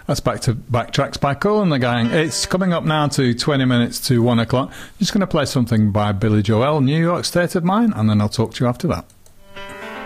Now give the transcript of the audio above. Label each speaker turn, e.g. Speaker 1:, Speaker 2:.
Speaker 1: That's back to Backtracks by Cool and the Gang. It's coming up now to 20 minutes to 1 o'clock. Just going to play something by Billy Joel, New York State of Mind, and then I'll talk to you after that.